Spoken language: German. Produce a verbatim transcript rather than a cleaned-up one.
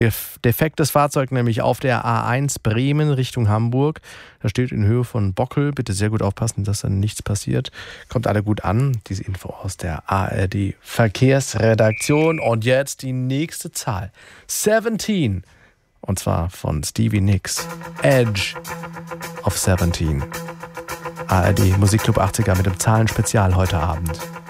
Defektes Fahrzeug nämlich auf der A eins Bremen Richtung Hamburg. Da steht in Höhe von Bockel. Bitte sehr gut aufpassen, dass dann nichts passiert. Kommt alle gut an. Diese Info aus der A R D Verkehrsredaktion. Und jetzt die nächste Zahl. siebzehn. Und zwar von Stevie Nicks. Edge of siebzehn. A R D Musikclub achtziger mit dem Zahlenspezial heute Abend.